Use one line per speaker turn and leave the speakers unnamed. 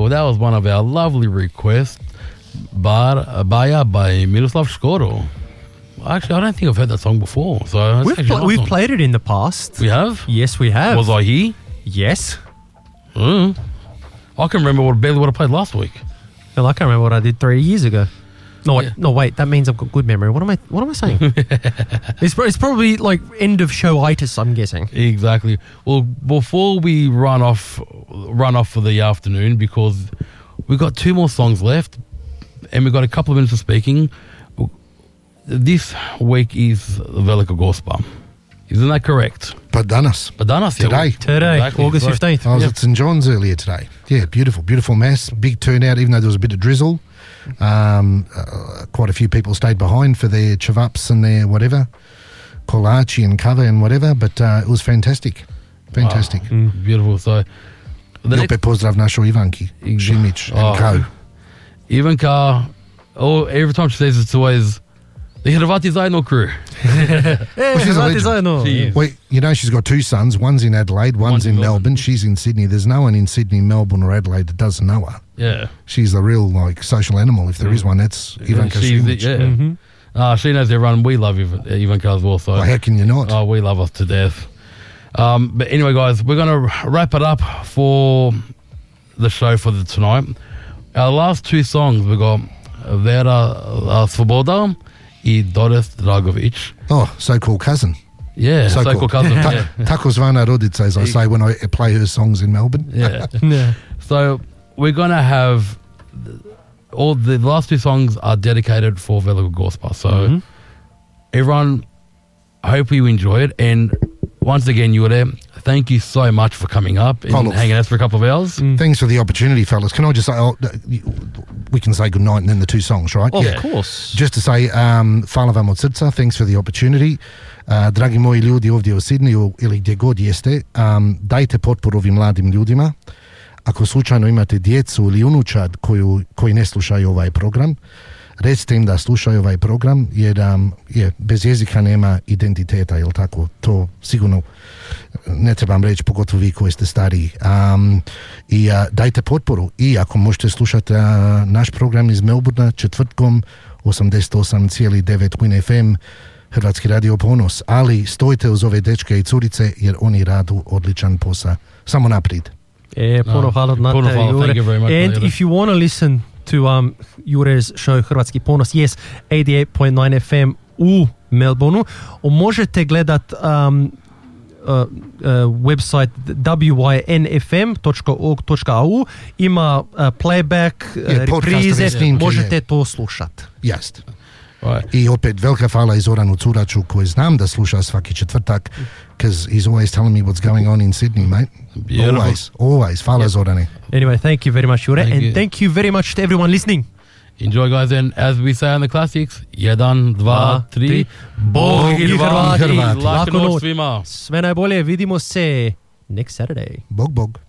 beautiful. That was one of our lovely requests. Baja by Miroslav Škoro. Actually, I don't think I've heard that song before. So
we've played it in the past.
We have?
Yes, we have.
Was I here?
Yes.
I can remember barely what I played last week.
Well, I can't remember what I did 3 years ago. No, wait. That means I've got good memory. What am I saying? It's probably like end of show-itis, I'm guessing.
Exactly. Well, before we run off for the afternoon, because we've got 2 more songs left, and we've got a couple of minutes of speaking. This week is Velika Gospa. Isn't that correct?
But danas.
Today.
Exactly. August 15th.
I was at St. John's earlier today. Yeah, beautiful mass. Big turnout, even though there was a bit of drizzle. Quite a few people stayed behind for their chavaps and their whatever, kolache and kava and whatever, but it was fantastic. Fantastic.
Wow. Beautiful. So,
Opet pozdrav našoj Ivanki, Šimić and co.
Ivanka, every time she says it's always the Hrvati Zajedno crew.
She's a legend. Well, you know, she's got 2 sons. One's in Adelaide, one's in Melbourne. She's in Sydney. There's no one in Sydney, Melbourne or Adelaide that doesn't know her.
Yeah.
She's the real, social animal. If there is one, that's Ivanka Šimić.
She knows everyone. We love Ivanka as well. So
how can you not?
Oh, we love her to death. But anyway, guys, we're going to wrap it up for the show for tonight. Our last 2 songs, we got Vera Svoboda I Doris Dragovic.
Oh, so-called cousin.
Yeah, so-called cousin.
Tako zvana rodica, as I say when I play her songs in Melbourne.
Yeah. So we're going to have all the last 2 songs are dedicated for Velika Gospa. So everyone, I hope you enjoy it. And once again, Jure, thank you so much for coming up and hanging out for a couple of hours.
Thanks for the opportunity, fellas. Can I just say, we can say goodnight and then the 2 songs, right?
Of course.
Just to say, hvala vam od srca, thanks for the opportunity. Dragi moji ljudi ovdje u Sidneju ili gdje god jeste, dajte potporu ovim mladim ljudima. Ako slučajno imate djecu ili unučad koji ne slušaju ovaj program, recite im da slušaju ovaj program, jer bez jezika nema identiteta, jel tako? To sigurno ne trebam reći, pogotovo vi koji ste stariji. I dajte potporu. I ako možete slušati naš program iz Melbourna četvrtkom 88,9 Win FM, Hrvatski radio Ponos, ali stojite uz ove dečke i curice jer oni radu odličan posao. Samo naprijed.
Puno hvala na te, Jure. And if you want to listen to Jure's show Hrvatski Ponos, yes, 88.9 FM u Melbourneu. Možete gledat website wynfm.org.au, ima playback, reprize, možete to slušat.
Jest. I opet velika hvala i Zoranu Curaču koji znam da sluša svaki četvrtak, because he's always telling me what's going on in Sydney, mate. Always. Hvala, Zorane.
Anyway, thank you very much, Jure, thank you very much to everyone listening.
Enjoy, guys, and as we say on the classics, 1, 2, 3, Bog i Hrvati, lako noć svima.
Sve najbolje, vidimo se next Saturday.
Bog.